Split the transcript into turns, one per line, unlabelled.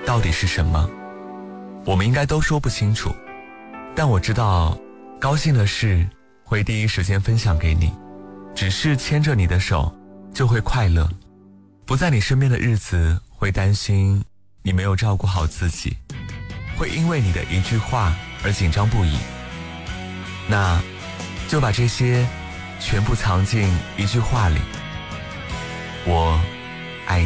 到底是什么，我们应该都说不清楚。但我知道，高兴的事会第一时间分享给你，只是牵着你的手就会快乐，不在你身边的日子会担心你没有照顾好自己，会因为你的一句话而紧张不已。那就把这些全部藏进一句话里，我